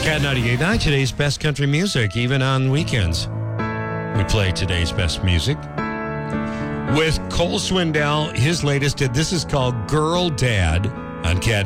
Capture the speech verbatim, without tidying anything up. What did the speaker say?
Cat ninety-eight point nine, today's best country music, even on weekends. We play today's best music with Cole Swindell. His latest, this is called Girl Dad on Cat